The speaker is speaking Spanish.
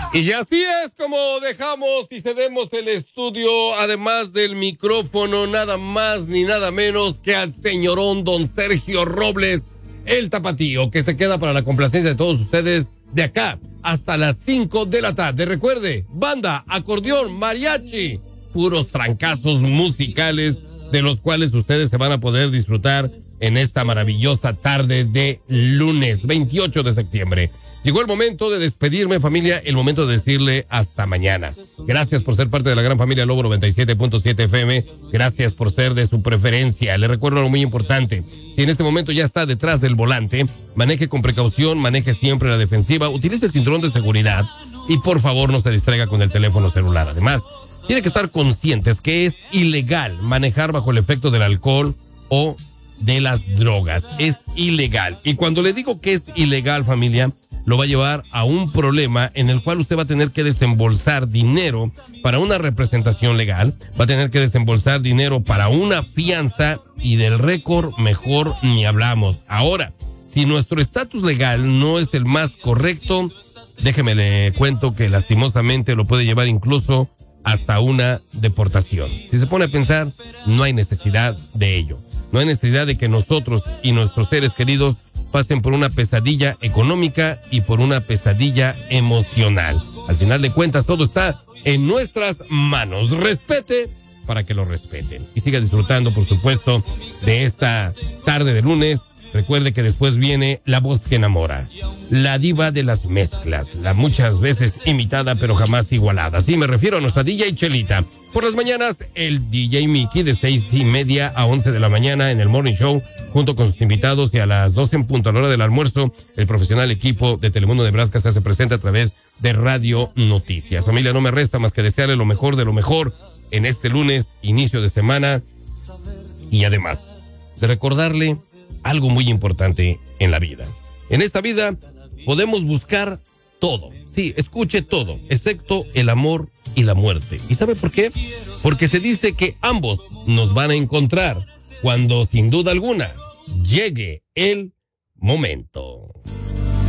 Y así es como dejamos y cedemos el estudio, además del micrófono, nada más ni nada menos que al señorón don Sergio Robles, el tapatío, que se queda para la complacencia de todos ustedes de acá hasta las 5 de la tarde. Recuerde, banda, acordeón, mariachi, puros trancazos musicales de los cuales ustedes se van a poder disfrutar en esta maravillosa tarde de lunes 28 de septiembre. Llegó el momento de despedirme, familia, el momento de decirle hasta mañana. Gracias por ser parte de la gran familia Lobo 97.7 FM. Gracias por ser de su preferencia. Le recuerdo algo muy importante. Si en este momento ya está detrás del volante, maneje con precaución, maneje siempre la defensiva, utilice el cinturón de seguridad y por favor no se distraiga con el teléfono celular. Además, tiene que estar conscientes que es ilegal manejar bajo el efecto del alcohol o de las drogas. Es ilegal. Y cuando le digo que es ilegal, familia, lo va a llevar a un problema en el cual usted va a tener que desembolsar dinero para una representación legal, va a tener que desembolsar dinero para una fianza y del récord mejor ni hablamos. Ahora, si nuestro estatus legal no es el más correcto, déjeme le cuento que lastimosamente lo puede llevar incluso hasta una deportación. Si se pone a pensar, no hay necesidad de ello. No hay necesidad de que nosotros y nuestros seres queridos pasen por una pesadilla económica y por una pesadilla emocional. Al final de cuentas, todo está en nuestras manos. Respete para que lo respeten. Y siga disfrutando, por supuesto, de esta tarde de lunes. Recuerde que después viene La Voz que Enamora, la diva de las mezclas, la muchas veces imitada pero jamás igualada. Sí, me refiero a nuestra DJ Chelita. Por las mañanas, el DJ Mickey de 6:30 a 11 de la mañana en el Morning Show, junto con sus invitados, y a las 12 en punto, a la hora del almuerzo, el profesional equipo de Telemundo Nebraska se hace presente a través de Radio Noticias. Familia, no me resta más que desearle lo mejor de lo mejor en este lunes, inicio de semana, y además de recordarle algo muy importante en la vida. En esta vida podemos buscar todo. Sí, escuche todo, excepto el amor y la muerte. ¿Y sabe por qué? Porque se dice que ambos nos van a encontrar cuando, sin duda alguna, llegue el momento.